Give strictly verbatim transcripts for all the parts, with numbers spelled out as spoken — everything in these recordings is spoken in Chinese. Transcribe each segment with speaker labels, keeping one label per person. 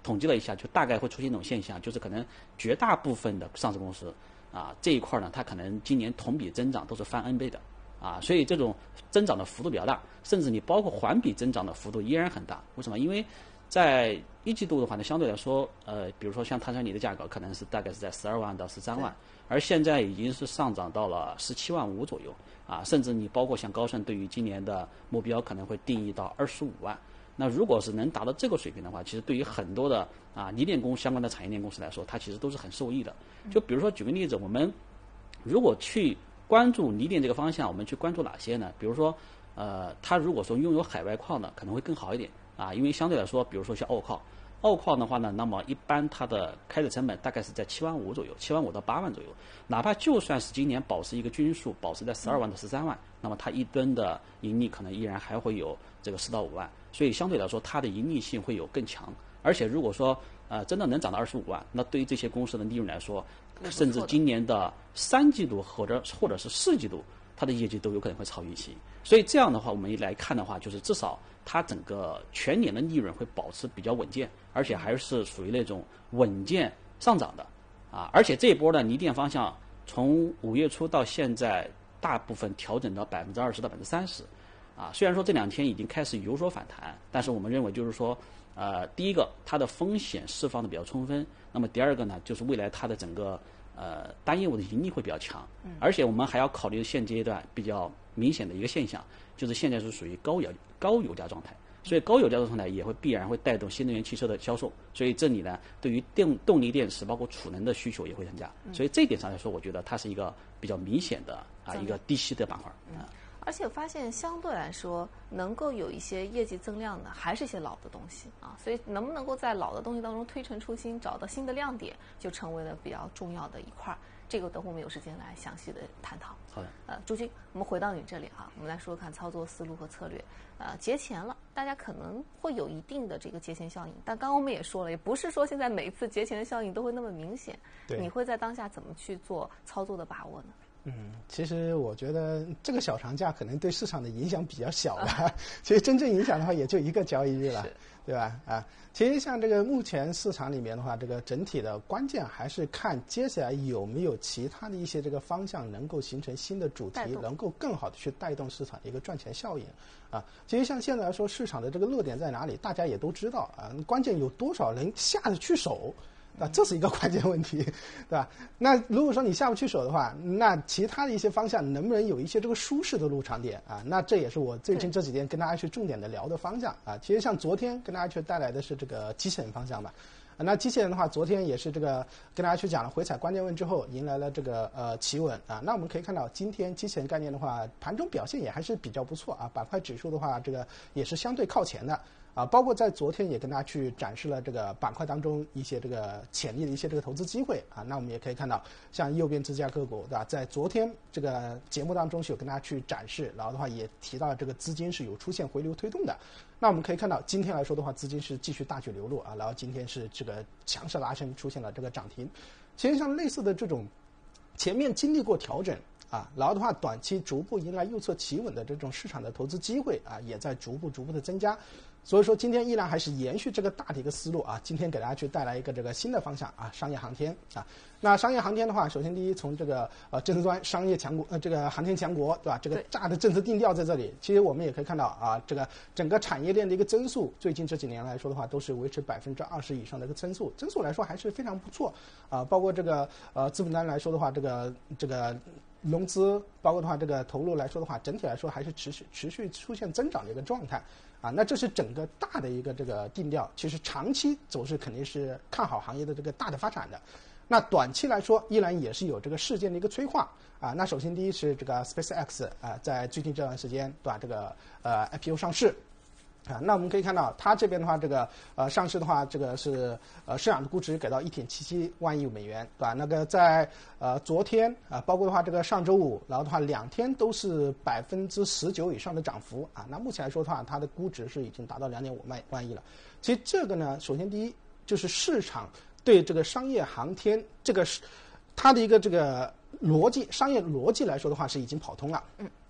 Speaker 1: 统计了一下，就大概会出现一种现象，就是可能绝大部分的上市公司啊这一块呢，它可能今年同比增长都是翻 N 倍的啊，所以这种增长的幅度比较大，甚至你包括环比增长的幅度依然很大。为什么？因为在一季度的话呢，相对来说，呃，比如说像碳酸锂的价格可能是大概是在十二万到十三万，而现在已经是上涨到了十七万五左右啊，甚至你包括像高盛对于今年的目标可能会定义到二十五万。那如果是能达到这个水平的话，其实对于很多的啊锂电工相关的产业链公司来说，它其实都是很受益的。就比如说举个例子，我们如果去关注锂电这个方向，我们去关注哪些呢？比如说，呃，它如果说拥有海外矿呢，可能会更好一点啊，因为相对来说，比如说像澳矿，澳矿的话呢，那么一般它的开采成本大概是在七万五左右，七万五到八万左右。哪怕就算是今年保持一个均数，保持在十二万到十三万，那么它一吨的盈利可能依然还会有这个四到五万，所以相对来说它的盈利性会有更强。而且如果说呃真的能涨到二十五万，那对于这些公司的利润来说，甚至今年的三季度或者或者是四季度，它的业绩都有可能会超预期。所以这样的话，我们来看的话，就是至少它整个全年的利润会保持比较稳健，而且还是属于那种稳健上涨的啊。而且这一波的锂电方向从五月初到现在，大部分调整到百分之二十到百分之三十啊。虽然说这两天已经开始有所反弹，但是我们认为就是说，呃，第一个它的风险释放的比较充分，那么第二个呢，就是未来它的整个呃单业务的盈利会比较强，而且我们还要考虑现阶段比较明显的一个现象，就是现在是属于高油高油价状态，所以高油价状态也会必然会带动新能源汽车的销售，所以这里呢，对于电动力电池包括储能的需求也会增加，所以这一点上来说，我觉得它是一个比较明显的啊一个低息的板块啊。
Speaker 2: 而且发现相对来说，能够有一些业绩增量的，还是一些老的东西啊。所以能不能够在老的东西当中推陈出新，找到新的亮点，就成为了比较重要的一块。这个等会我们有时间来详细的探讨。
Speaker 1: 好的。
Speaker 2: 呃，朱军，我们回到你这里啊，我们来说说看操作思路和策略。呃，节前了，大家可能会有一定的这个节前效应，但刚刚我们也说了，也不是说现在每一次节前的效应都会那么明显。你会在当下怎么去做操作的把握呢？
Speaker 3: 嗯，其实我觉得这个小长假可能对市场的影响比较小了，啊、其实真正影响的话也就一个交易日了，对吧？啊，其实像这个目前市场里面的话，这个整体的关键还是看接下来有没有其他的一些这个方向能够形成新的主题，能够更好的去带动市场的一个赚钱效应。啊，其实像现在来说，市场的这个热点在哪里，大家也都知道啊，关键有多少人下得去手。啊，这是一个关键问题，对吧？那如果说你下不去手的话，那其他的一些方向能不能有一些这个舒适的入场点啊？那这也是我最近这几天跟大家去重点的聊的方向啊。其实像昨天跟大家去带来的是这个机器人方向吧。啊、那机器人的话，昨天也是这个跟大家去讲了回踩关键位之后，迎来了这个呃企稳啊。那我们可以看到，今天机器人概念的话，盘中表现也还是比较不错啊。板块指数的话，这个也是相对靠前的。啊，包括在昨天也跟大家去展示了这个板块当中一些这个潜力的一些这个投资机会啊。那我们也可以看到，像右边这家个股，对吧？在昨天这个节目当中是有跟大家去展示，然后的话也提到这个资金是有出现回流推动的。那我们可以看到，今天来说的话，资金是继续大举流入啊，然后今天是这个强势拉升，出现了这个涨停。其实像类似的这种前面经历过调整啊，然后的话短期逐步迎来右侧企稳的这种市场的投资机会啊，也在逐步逐步的增加。所以说今天依然还是延续这个大的一个思路啊，今天给大家去带来一个这个新的方向啊，商业航天啊。那商业航天的话，首先第一从这个呃政治端商业强国呃这个航天强国，对吧？这个大的政策定调在这里。其实我们也可以看到啊，这个整个产业链的一个增速，最近这几年来说的话，都是维持百分之二十以上的一个增速，增速来说还是非常不错啊。包括这个呃资本端来说的话，这个这个。融资包括的话，这个投入来说的话，整体来说还是持续持续出现增长的一个状态啊。那这是整个大的一个这个定调，其实长期走势肯定是看好行业的这个大的发展的。那短期来说，依然也是有这个事件的一个催化啊。那首先第一是这个 SpaceX 啊，在最近这段时间对吧，这个呃 I P O 上市。啊，那我们可以看到，它这边的话，这个呃上市的话，这个是呃市场的估值给到一点七七万亿美元，对吧？那个在呃昨天啊、呃，包括的话这个上周五，然后的话两天都是百分之十九以上的涨幅啊。那目前来说的话，它的估值是已经达到两点五万万亿了。其实这个呢，首先第一就是市场对这个商业航天这个是它的一个这个逻辑，商业逻辑来说的话是已经跑通了，嗯。啊，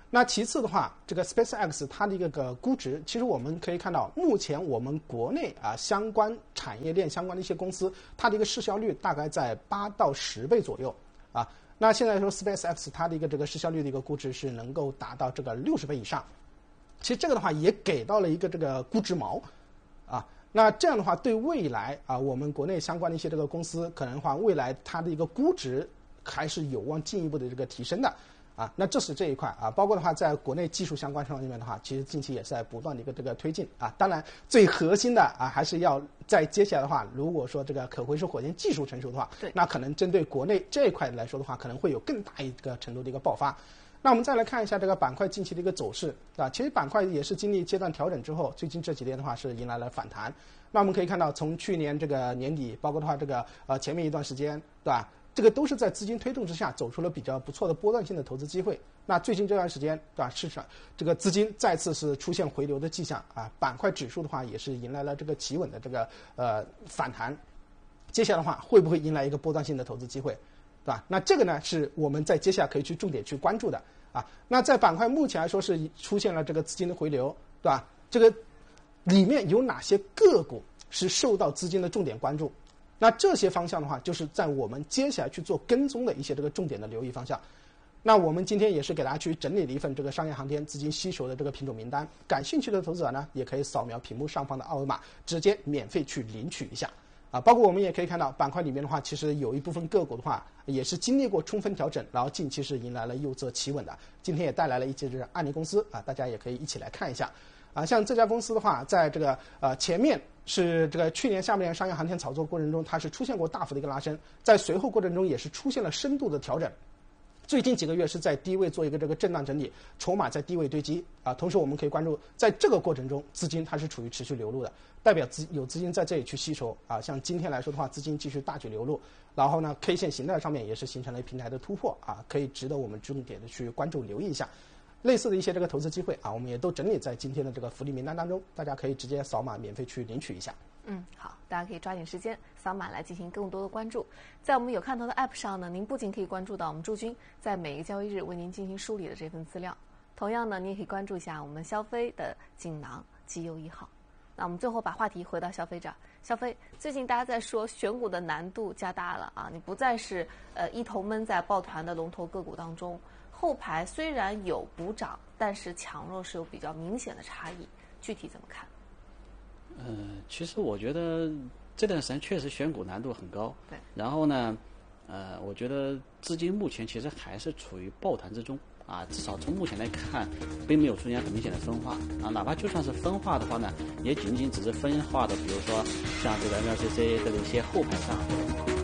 Speaker 3: 那其次的话，这个 SpaceX 它的一个个估值，其实我们可以看到，目前我们国内啊相关产业链相关的一些公司，它的一个市销率大概在八到十倍左右啊。那现在说 SpaceX 它的一个这个市销率的一个估值是能够达到这个六十倍以上，其实这个的话也给到了一个这个估值锚啊。那这样的话，对未来啊我们国内相关的一些这个公司，可能的话未来它的一个估值还是有望进一步的这个提升的。啊，那这是这一块啊，包括的话，在国内技术相关上面的话，其实近期也是在不断的一个这个推进啊。当然，最核心的啊，还是要在接下来的话，如果说这个可回收火箭技术成熟的话，
Speaker 2: 对，
Speaker 3: 那可能针对国内这一块来说的话，可能会有更大一个程度的一个爆发。那我们再来看一下这个板块近期的一个走势啊，其实板块也是经历阶段调整之后，最近这几天的话是迎来了反弹。那我们可以看到，从去年这个年底，包括的话这个呃前面一段时间，对吧？这个都是在资金推动之下走出了比较不错的波段性的投资机会。那最近这段时间，对吧？市场这个资金再次是出现回流的迹象啊，板块指数的话也是迎来了这个企稳的这个呃反弹。接下来的话，会不会迎来一个波段性的投资机会，对吧？那这个呢，是我们在接下来可以去重点去关注的啊。那在板块目前来说是出现了这个资金的回流，对吧？这个里面有哪些个股是受到资金的重点关注？那这些方向的话，就是在我们接下来去做跟踪的一些这个重点的留意方向。那我们今天也是给大家去整理了一份这个商业航天资金需求的这个品种名单，感兴趣的投资者呢，也可以扫描屏幕上方的二维码，直接免费去领取一下。啊，包括我们也可以看到板块里面的话，其实有一部分个股的话，也是经历过充分调整，然后近期是迎来了右侧企稳的。今天也带来了一些这个案例公司啊，大家也可以一起来看一下。啊，像这家公司的话，在这个呃前面是这个去年下半年商业航天炒作过程中，它是出现过大幅的一个拉升，在随后过程中也是出现了深度的调整。最近几个月是在低位做一个这个震荡整理，筹码在低位堆积啊。同时我们可以关注，在这个过程中，资金它是处于持续流入的，代表资有资金在这里去吸筹啊。像今天来说的话，资金继续大举流入，然后呢 ，K 线形态上面也是形成了平台的突破啊，可以值得我们重点的去关注留意一下。类似的一些这个投资机会啊，我们也都整理在今天的这个福利名单当中，大家可以直接扫码免费去领取一下。
Speaker 2: 嗯，好，大家可以抓紧时间扫码来进行更多的关注。在我们有看头的 App 上呢，您不仅可以关注到我们驻军在每个交易日为您进行梳理的这份资料，同样呢，你也可以关注一下我们消费的锦囊绩优一号。那我们最后把话题回到消费这儿，消费最近大家在说选股的难度加大了啊，你不再是呃一头闷在抱团的龙头个股当中。后排虽然有补涨，但是强弱是有比较明显的差异，具体怎么看？
Speaker 1: 呃，其实我觉得这段时间确实选股难度很高。
Speaker 2: 对。然
Speaker 1: 后呢，呃，我觉得资金目前其实还是处于抱团之中啊，至少从目前来看，并没有出现很明显的分化啊。哪怕就算是分化的话呢，也仅仅只是分化的，比如说像这个 M L C C 的一些后排上。